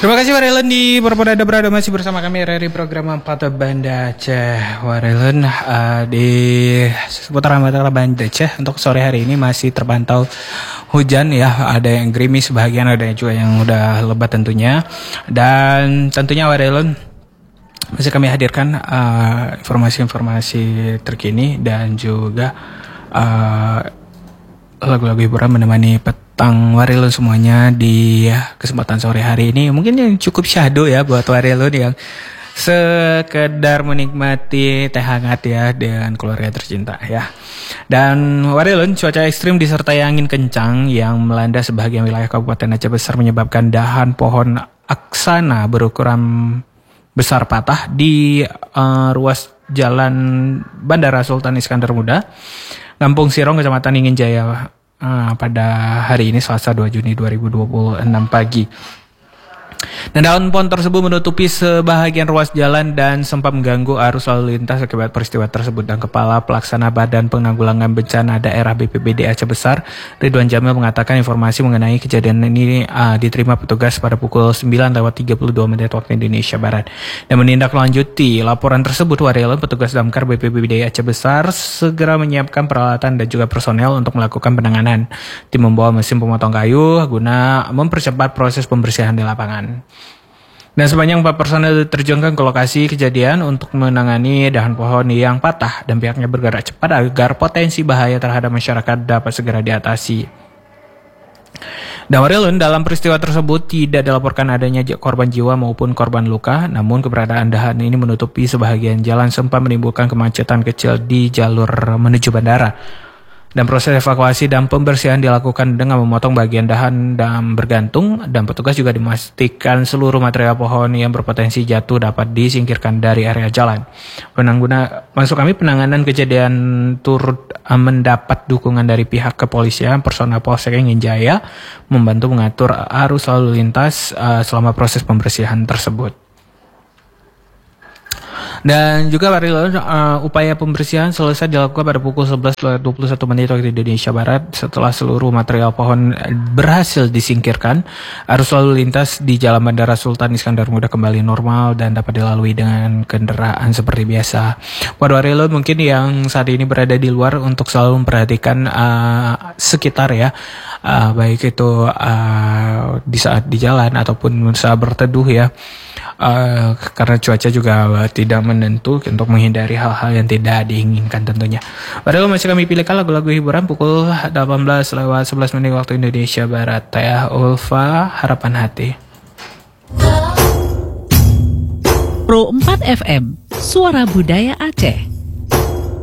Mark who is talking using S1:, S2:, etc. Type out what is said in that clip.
S1: Terima kasih Warelen di berada masih bersama kami dari program 4 Banda Aceh. Warelen di seputaran Banda Aceh untuk sore hari ini masih terpantau hujan ya, ada yang gerimis sebagian, ada juga yang udah lebat tentunya. Dan tentunya Warelen masih kami hadirkan informasi-informasi terkini dan juga lagu-lagu hiburan menemani petang Warilun semuanya di kesempatan sore hari ini. Mungkin yang cukup syahdu ya buat Warilun yang sekedar menikmati teh hangat ya dengan keluarga tercinta ya. Dan Warilun, cuaca ekstrim disertai angin kencang yang melanda sebagian wilayah Kabupaten Aceh Besar menyebabkan dahan pohon aksana berukuran besar patah di ruas jalan Bandara Sultan Iskandar Muda, Kampung Sirong, Kecamatan Ingin Jaya pada hari ini Selasa 2 Juni 2026 pagi. Dan daun pohon tersebut menutupi sebahagian ruas jalan dan sempat mengganggu arus lalu lintas akibat peristiwa tersebut. Dan Kepala Pelaksana Badan Penanggulangan Bencana Daerah BPBD Aceh Besar, Ridwan Jamil, mengatakan informasi mengenai kejadian ini diterima petugas pada pukul 9:32 waktu Indonesia Barat. Dan menindaklanjuti laporan tersebut, Warilun, petugas damkar BPBD Aceh Besar segera menyiapkan peralatan dan juga personel untuk melakukan penanganan. Tim membawa mesin pemotong kayu guna mempercepat proses pembersihan di lapangan. Dan sebanyak 4 personel diterjunkan ke lokasi kejadian untuk menangani dahan pohon yang patah, dan pihaknya bergerak cepat agar potensi bahaya terhadap masyarakat dapat segera diatasi. Dan Warilun, dalam peristiwa tersebut tidak dilaporkan adanya korban jiwa maupun korban luka, namun keberadaan dahan ini menutupi sebahagian jalan sempat menimbulkan kemacetan kecil di jalur menuju bandara. Dan proses evakuasi dan pembersihan dilakukan dengan memotong bagian dahan dan bergantung, dan petugas juga memastikan seluruh material pohon yang berpotensi jatuh dapat disingkirkan dari area jalan. Penanganan kejadian turut mendapat dukungan dari pihak kepolisian, personel Polsek Ingin Jaya membantu mengatur arus lalu lintas selama proses pembersihan tersebut. Dan juga upaya pembersihan selesai dilakukan pada pukul 11:21 waktu Indonesia Barat. Setelah seluruh material pohon berhasil disingkirkan, arus lalu lintas di Jalan Bandara Sultan Iskandar Muda kembali normal dan dapat dilalui dengan kendaraan seperti biasa. Buat Warilun mungkin yang saat ini berada di luar untuk selalu memperhatikan sekitar ya, baik itu di saat di jalan ataupun saat berteduh ya. Karena cuaca juga tidak menentu, untuk menghindari hal-hal yang tidak diinginkan tentunya. Padahal masih kami pilihkan lagu-lagu hiburan pukul 18:11 waktu Indonesia Barat. Teh Ulfa, Harapan Hati.
S2: Pro 4 FM, Suara Budaya Aceh.